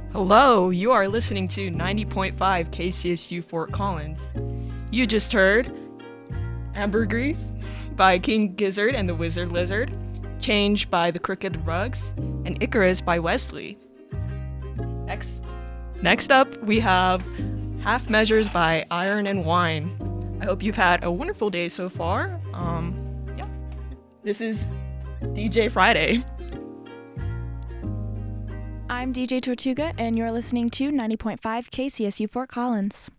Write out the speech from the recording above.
Hello, you are listening to 90.5 KCSU Fort Collins. You just heard Ambergris by King Gizzard and the Wizard Lizard, Change by the Crooked Rugs, and Icarus by Wesley. Next up, we have Half Measures by Iron and Wine. I hope you've had a wonderful day so far. This is DJ Friday. I'm DJ Tortuga, and you're listening to 90.5 KCSU Fort Collins.